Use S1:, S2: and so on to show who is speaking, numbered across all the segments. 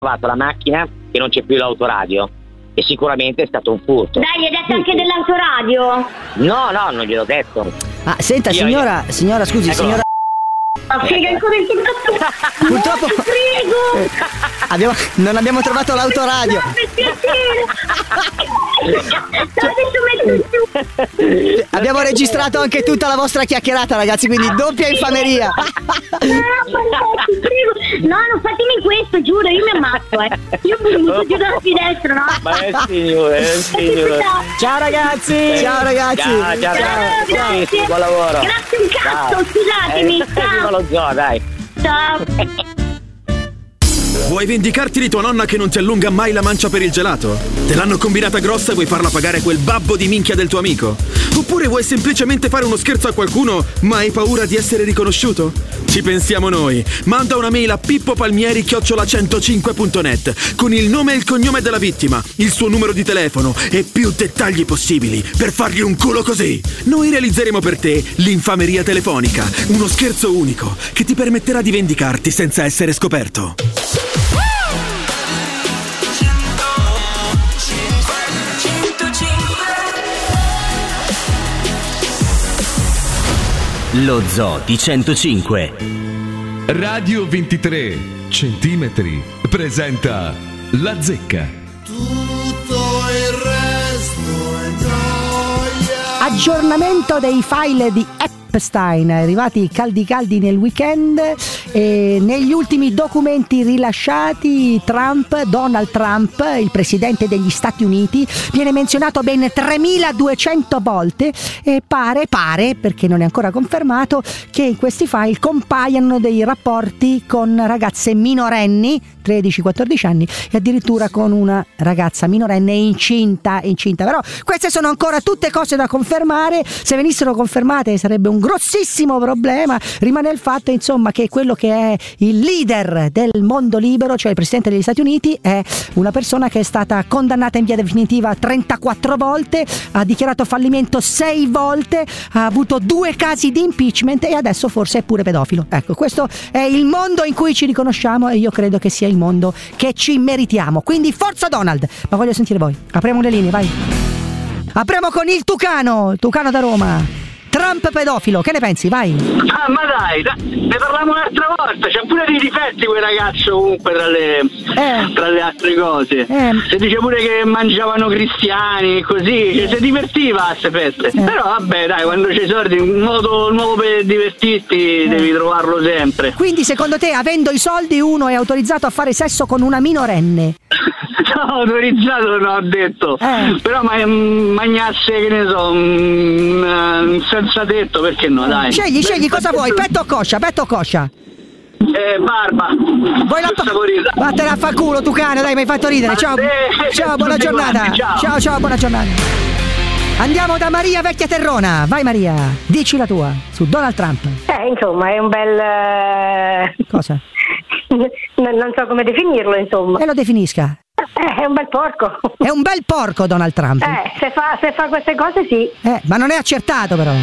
S1: trovato la macchina che non c'è più l'autoradio e sicuramente è stato un furto.
S2: Dai, hai detto anche dell'autoradio?
S1: No, non gliel'ho detto.
S3: Ah, senta, signora, scusi,
S1: Eccolo.
S3: signora.
S2: Ma figa ancora il cazzo.
S3: Purtroppo
S2: No, ti prego.
S3: non abbiamo trovato l'autoradio.
S2: No, per piacere.
S3: Abbiamo registrato anche tutta la vostra chiacchierata, ragazzi, quindi doppia infameria.
S2: Ti prego. No, non fatemi questo, giuro, io mi ammazzo, Io mi butto giù dalla finestra, no?
S1: Ma è signore.
S3: Ciao ragazzi. Ciao ragazzi.
S1: Ciao.
S2: Grazie.
S1: Buon lavoro.
S2: Grazie un cazzo, scusatemi.
S1: Viva lo zoo, dai.
S2: Ciao.
S4: Vuoi vendicarti di tua nonna che non ti allunga mai la mancia per il gelato? Te l'hanno combinata grossa e vuoi farla pagare quel babbo di minchia del tuo amico? Oppure vuoi semplicemente fare uno scherzo a qualcuno ma hai paura di essere riconosciuto? Ci pensiamo noi. Manda una mail a pippopalmieri@105.net con il nome e il cognome della vittima, il suo numero di telefono e più dettagli possibili per fargli un culo così. Noi realizzeremo per te l'infameria telefonica, uno scherzo unico che ti permetterà di vendicarti senza essere scoperto.
S5: Lo Zoo di 105
S6: Radio 23 centimetri presenta La Zecca.
S7: Tutto il resto è gioia.
S3: Aggiornamento dei file di Epstein, arrivati caldi nel weekend. E negli ultimi documenti rilasciati, Donald Trump, il presidente degli Stati Uniti, viene menzionato ben 3200 volte e pare, perché non è ancora confermato, che in questi file compaiano dei rapporti con ragazze minorenni, 13-14 anni, e addirittura con una ragazza minorenne incinta. Però queste sono ancora tutte cose da confermare. Se venissero confermate sarebbe un grossissimo problema. Rimane il fatto, insomma, che quello che è il leader del mondo libero, cioè il presidente degli Stati Uniti, è una persona che è stata condannata in via definitiva 34 volte, ha dichiarato fallimento 6 volte, ha avuto 2 casi di impeachment e adesso forse è pure pedofilo. Ecco, questo è il mondo in cui ci riconosciamo e io credo che sia il mondo che ci meritiamo. Quindi forza Donald! Ma voglio sentire voi. Apriamo le linee, vai. Apriamo con il Tucano da Roma. Trump pedofilo, che ne pensi? Vai.
S8: Ah, ma dai, ne parliamo un'altra volta. C'ha pure dei difetti quel ragazzo, comunque, tra le altre cose. Si dice pure che mangiavano cristiani, così, cioè, si divertiva a ste feste. Però vabbè, dai, quando c'hai soldi, un nuovo per divertirti devi trovarlo sempre.
S3: Quindi secondo te, avendo i soldi, uno è autorizzato a fare sesso con una minorenne?
S8: No, autorizzato non ho detto. Però magnasse, che ne so, senza tetto, perché no, dai.
S3: Scegli cosa vuoi, petto o coscia?
S8: Barba.
S3: Vuoi la vattene a fa culo, tu cane, dai, mi hai fatto ridere. Ciao, buona giornata. Ciao, buona giornata. Andiamo da Maria Vecchia Terrona. Vai Maria, dici la tua su Donald Trump.
S2: Insomma, è un bel...
S3: Cosa?
S2: Non so come definirlo, insomma.
S3: E lo definisca.
S2: È un bel porco.
S3: È un bel porco Donald Trump.
S2: Se fa queste cose sì.
S3: Ma non è accertato però.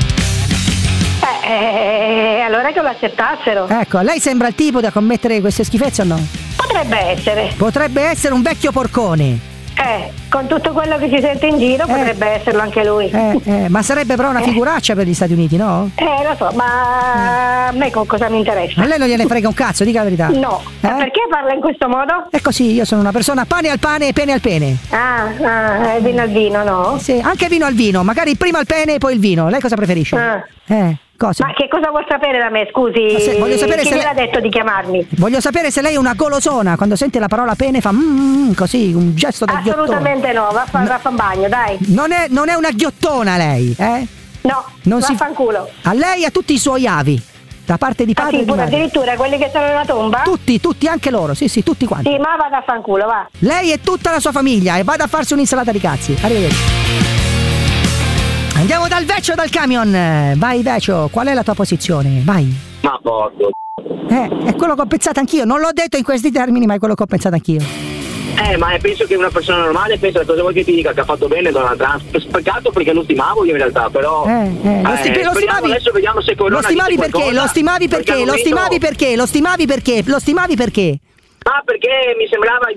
S2: Allora che lo accettassero.
S3: Ecco, a lei sembra il tipo da commettere queste schifezze o no? Potrebbe essere un vecchio porcone.
S2: Con tutto quello che si sente in giro potrebbe esserlo anche lui.
S3: Ma sarebbe però una figuraccia per gli Stati Uniti, no?
S2: Lo so, ma a me cosa mi interessa?
S3: A lei non gliene frega un cazzo, dica la verità.
S2: No, perché parla in questo modo?
S3: È così, io sono una persona pane al pane e pene al pene.
S2: Vino al vino, no?
S3: Sì, anche vino al vino, magari prima il pene e poi il vino. Lei cosa preferisce? Cosa?
S2: Ma che cosa vuol sapere da me, scusi?
S3: Voglio sapere
S2: chi
S3: se
S2: gliel'ha detto di chiamarmi?
S3: Voglio sapere se lei è una golosona, quando sente la parola pene fa così, un gesto da ghiottone.
S2: Assolutamente no, va a bagno, dai.
S3: Non è una ghiottona lei,
S2: No, vaffanculo.
S3: A lei e a tutti i suoi avi, da parte di padre e di madre.
S2: Addirittura quelli che sono nella tomba?
S3: Tutti, anche loro, sì, tutti quanti.
S2: Sì, ma vada a fanculo, va.
S3: Lei e tutta la sua famiglia e vada a farsi un'insalata di cazzi. Arrivederci. Andiamo dal Vecchio dal camion. Vai Vecchio, qual è la tua posizione? Vai.
S1: Ma porco.
S3: È quello che ho pensato anch'io. Non l'ho detto in questi termini, ma è quello che ho pensato anch'io.
S1: Ma penso che una persona normale pensa cosa vuoi che ti dica, che ha fatto bene Donald Trump. Peccato perché lo stimavo io in realtà, però
S3: lo stimavi.
S1: Adesso vediamo se Corona
S3: lo stimavi perché? Lo stimavi perché?
S1: Ma perché mi sembrava